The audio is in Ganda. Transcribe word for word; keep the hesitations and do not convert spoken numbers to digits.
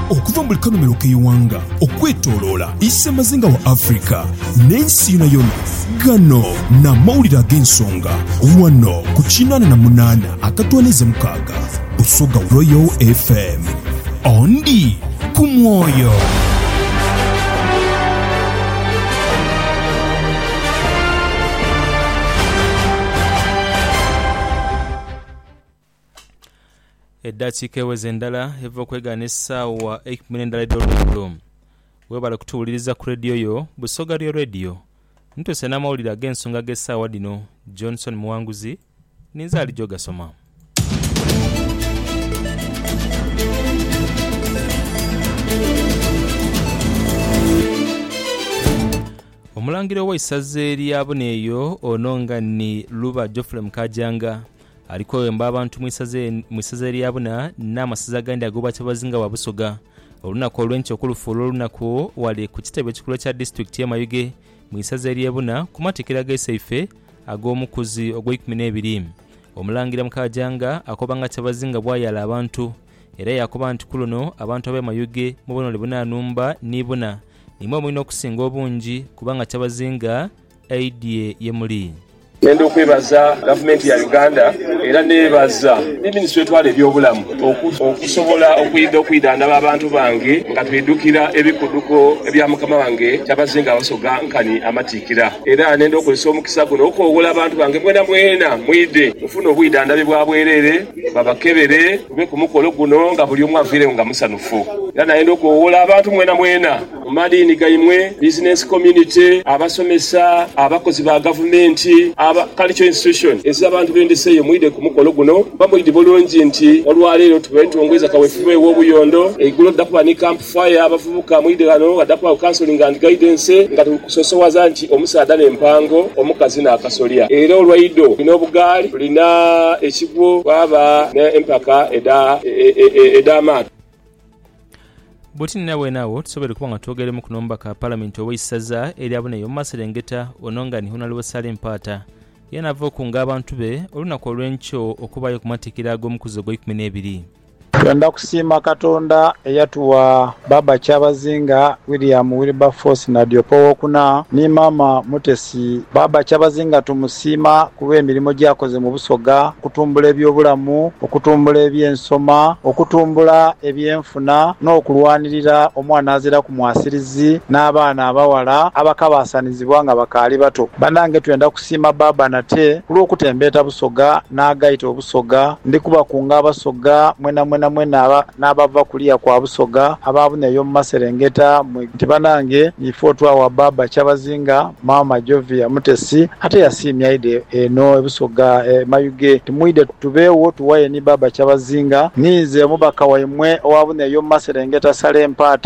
okuva mu likanomero k'eiwanga okwetooloola ise mazinga wa Afrika n'ensi yonna yonna. Gano n'amawulire ag'ensonga wano ku kinaana na munaana akatwaniza mukaaga Busoga Royal F M. Ondi ku mwoyo. Eddakiika eweza endala eva okwegana essaawa ekumi n'endala ed'olweggulo. Weebale kutuwuliriza ku rediyo yo Busoga Royal Radio. Ntuse n'amawulire ag'ensonga g'essaawa dino. Johnson Muwanguzi ninza alijo gasoma. Omulangiro w'essaza erya Buneeyo ononga ni Luba Geoffrey Mukajanga aliko emba abantu mwisaze erya Buna n'amasaza gandi ag'Obwakyabazinga wa Busoga. Olunaku olw'enkya okulufu olw'olunaku wali ku kitebe ekikulu kya disitulikiti y'e Mayuge mwisaze erya Buna ku matikira g'esaife ag'omukuzi ogw'ekumi n'ebiri. Omulangira Mukajanga akobanga Kyabazinga bwayala abantu era yakoba nti kulono abantu ab'e Mayuge mu bunole bunanumba ni Buna nimwe mulina okusinga obungi kubanga Kyabazinga aidye ye muli. Nenda okwebaza gavumenti ya Uganda era nebaza ne minisitule etwala ebyobulamu okusobola okuyida okuyidandaba abantu bange nga twedukira ebikuduko ebya mukama wange Kyabazinga Busoga nkani amatiikira. Era nenda okozesa omukisa guno okwogola abantu bange mwena mwena mwide mufuna obuyidandabye bwa bwerere babakebere tube ku mukolo guno nga buli omu aviire nga musanufu. Era nayenda okwogola abantu mwena mwena mu madiini gaimwe, business community, abasomesa, abakozi ba gavumenti, aba culture institution ez'abantu bendeseyo mwide ku mukolo guno bamwide bulungi nti olwaleero tubetongweza kaweefube w'obuyondo egulo dakuba ni campfire abavubuka mwide gano dakuba counseling and guidance nga tukusosowaza nti omusaada n'empango omukazi n'akasolya. Era olwaido lina obugaali lina ekigwo baba n'empaka eda ed'amaatu. Butini nawe nawo tusobole kuba nga twogere mu kunomba ka parliament ow'essaza erya Buneeyo mu Maserengeta ononga ni Honorable Salim Mpaata yenava okunga abantu be olunaku olw'enkyo okubayo ku matikira ag'omukuzi ogw'ekumi n'ebiri. Twenda kusiima Katonda eyatuwa Baba Kyabazinga William Wilberforce Nadiopo wokuna ni Mama Mutesi. Baba Kyabazinga tumusiima kuba emirimu gyakoze mu Busoga, okutumbula ebyobulamu, okutumbula ebyensoma, okutumbula ebyenfuna n'okulwanirira omwana azira ku mwasirizi n'abaana abawala abakabasanizibwa nga bakaali bato. Banange twenda kusiima Baba nate kulw'okutembeeta Busoga n'agayita Obusoga ndikuba kunga Abasoga mwena mwena mwena n'abava kulia kwa Busoga aba Buneeyo mu Maserengeta tibanange nifo twawa Baba Kyabazinga Mama Jovia Mutesi ate yasimya ide eno Busoga e, Mayuge timwide tubeewo tuwaye ni Baba Kyabazinga nize mubaka waimwe owa Buneeyo mu Maserengeta Sale Mpaata